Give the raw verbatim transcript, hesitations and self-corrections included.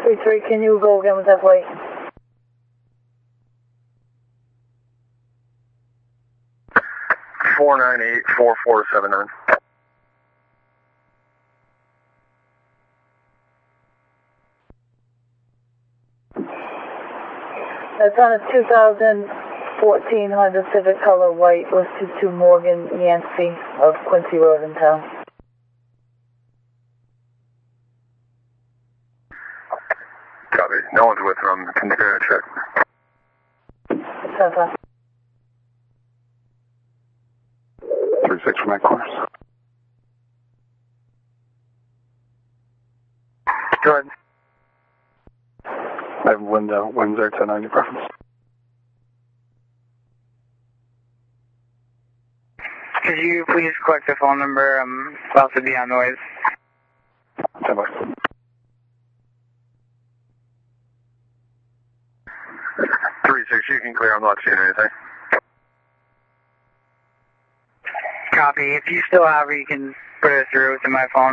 three three, can you go again with that plate? four nine eight four four seven nine. That's on a two thousand fourteen Honda Civic color white, listed to Morgan Yancey of Quincy Road in town. Copy. No one's with them. Continue to check. ten five. three six from my course. Go ahead. I have window, Windsor ten ninety preference. Could you please collect the phone number? I'm about to be on noise. ten by. three six, you can clear. I'm not seeing anything. Copy. If you still have it, you can put it through to my phone.